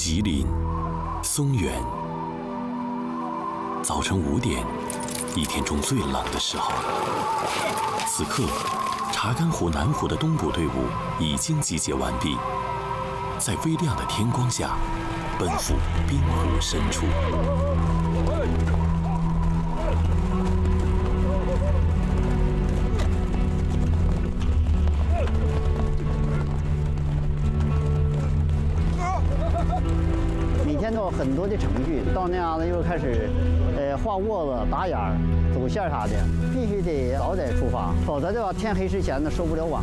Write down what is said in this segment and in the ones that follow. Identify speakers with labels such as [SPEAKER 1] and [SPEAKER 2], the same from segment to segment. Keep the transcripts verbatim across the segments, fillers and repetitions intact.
[SPEAKER 1] 吉林松原，早晨五点，一天中最冷的时候。此刻，查干湖南湖的东部队伍已经集结完毕，在微亮的天光下，奔赴滨湖深处。
[SPEAKER 2] 每天都有很多的程序，到那样子又开始，呃，画窝子、打眼儿、走线啥的，必须得早点出发，否则的话，天黑之前呢收不了网。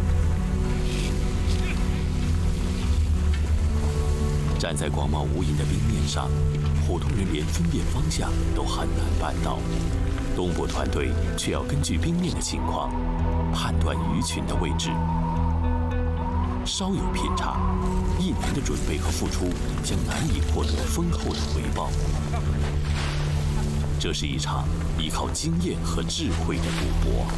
[SPEAKER 1] 站在广袤无垠的冰面上，普通人连分辨方向都很难办到，东部团队却要根据冰面的情况判断鱼群的位置。稍有偏差，一年的准备和付出将难以获得丰厚的回报。这是一场依靠经验和智慧的赌博。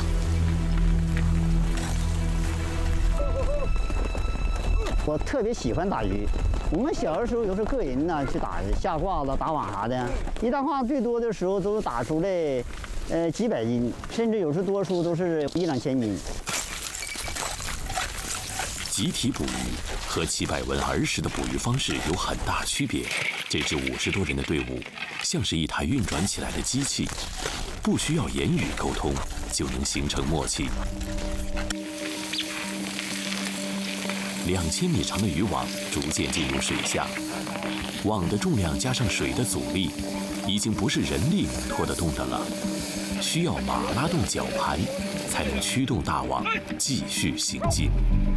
[SPEAKER 2] 我特别喜欢打鱼。我们小的时候有时候个人呢去打下褂子、打网啥的，一大褂最多的时候都是打出来，呃几百斤，甚至有时多数都是一两千斤。
[SPEAKER 1] 集体捕鱼和齐百文儿时的捕鱼方式有很大区别。这支五十多人的队伍像是一台运转起来的机器，不需要言语沟通就能形成默契。两千米长的渔网逐渐进入水下，网的重量加上水的阻力，已经不是人力拖得动的了，需要马拉动绞盘才能驱动大网继续行进。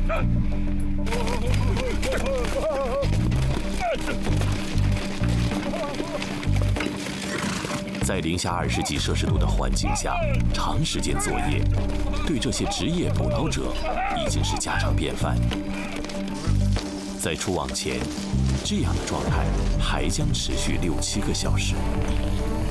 [SPEAKER 1] 在零下二十几摄氏度的环境下，长时间作业，对这些职业捕捞者已经是家常便饭。在出网前，这样的状态还将持续六七个小时。